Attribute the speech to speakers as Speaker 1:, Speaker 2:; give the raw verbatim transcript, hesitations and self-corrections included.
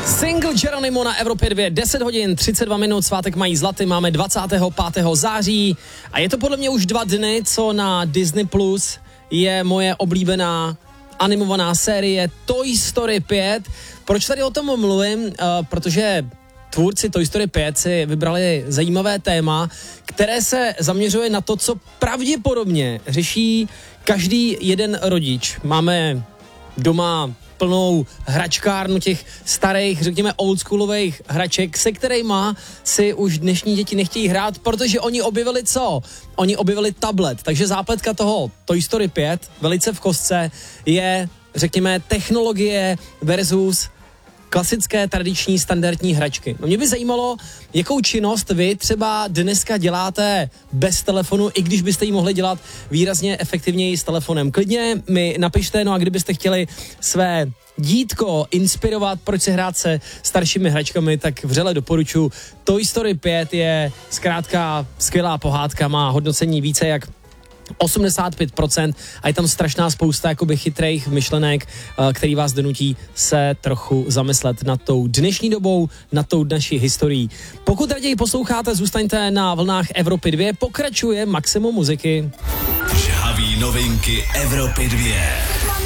Speaker 1: Single Geronimo na Evropě dva, deset hodin, třicet dva minut, svátek mají zlaty, máme dvacátého pátého září a je to podle mě už dva dny, co na Disney Plus je moje oblíbená animovaná série Toy Story pět. Proč tady o tom mluvím? Uh, protože tvůrci Toy Story pět si vybrali zajímavé téma, které se zaměřuje na to, co pravděpodobně řeší každý jeden rodič. Máme doma plnou hračkárnu těch starých, řekněme oldschoolových hraček, se kterýma si už dnešní děti nechtějí hrát, protože oni objevili co? Oni objevili tablet, takže zápletka toho Toy Story pět, velice v kostce, je, řekněme, technologie versus klasické, tradiční, standardní hračky. No mě by zajímalo, jakou činnost vy třeba dneska děláte bez telefonu, i když byste ji mohli dělat výrazně efektivněji s telefonem. Klidně mi napište, no a kdybyste chtěli své dítko inspirovat, proč se hrát se staršími hračkami, tak vřele doporučuji. Toy Story pět je zkrátka skvělá pohádka, má hodnocení více jak osmdesát pět procent a je tam strašná spousta jakoby chytrých myšlenek, který vás donutí se trochu zamyslet nad tou dnešní dobou, nad tou naší historií. Pokud raději posloucháte, zůstaňte na vlnách Evropy dva, pokračuje maximum muziky.
Speaker 2: Žhaví novinky Evropy dva.